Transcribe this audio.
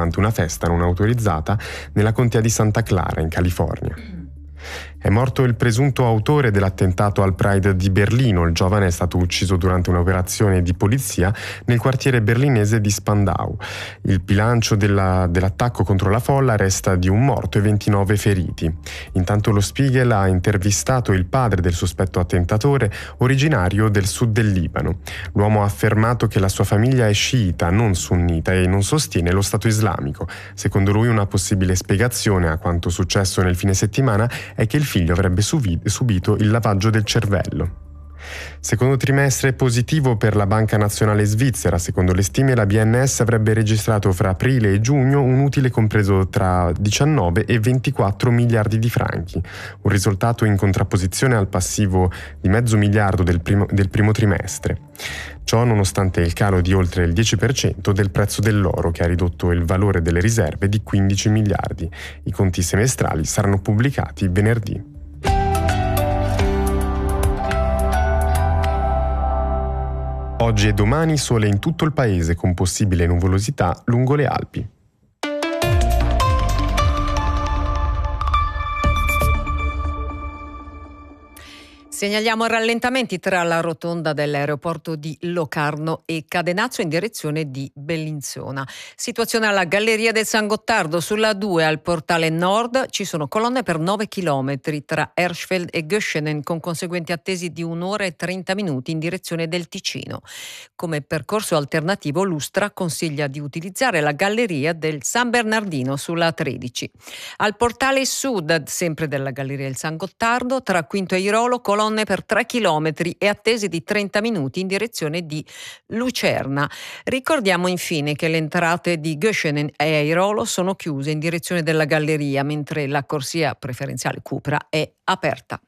durante una festa non autorizzata nella contea di Santa Clara, in California. È morto il presunto autore dell'attentato al Pride di Berlino. Il giovane è stato ucciso durante un'operazione di polizia nel quartiere berlinese di Spandau. Il bilancio dell'attacco contro la folla resta di un morto e 29 feriti. Intanto lo Spiegel ha intervistato il padre del sospetto attentatore, originario del sud del Libano. L'uomo ha affermato che la sua famiglia è sciita, non sunnita, e non sostiene lo Stato islamico. Secondo lui, una possibile spiegazione a quanto successo nel fine settimana è che il figlio avrebbe subito il lavaggio del cervello. Secondo trimestre positivo per la Banca Nazionale Svizzera. Secondo le stime, la BNS avrebbe registrato fra aprile e giugno un utile compreso tra 19 e 24 miliardi di franchi, un risultato in contrapposizione al passivo di mezzo miliardo del primo trimestre. Ciò nonostante il calo di oltre il 10% del prezzo dell'oro, che ha ridotto il valore delle riserve di 15 miliardi. I conti semestrali saranno pubblicati venerdì. Oggi e domani sole in tutto il paese, con possibile nuvolosità lungo le Alpi. Segnaliamo rallentamenti tra la rotonda dell'aeroporto di Locarno e Cadenazzo in direzione di Bellinzona. Situazione alla Galleria del San Gottardo. Sulla 2 al portale nord ci sono colonne per 9 chilometri tra Erschfeld e Göschenen, con conseguenti attesi di 1 ora e 30 minuti in direzione del Ticino. Come percorso alternativo, l'Ustra consiglia di utilizzare la Galleria del San Bernardino sulla 13. Al portale sud, sempre della Galleria del San Gottardo, tra Quinto e Airolo, colonne per 3 chilometri e attese di 30 minuti in direzione di Lucerna. Ricordiamo infine che le entrate di Göschenen e Airolo sono chiuse in direzione della Galleria, mentre la corsia preferenziale Cupra è aperta.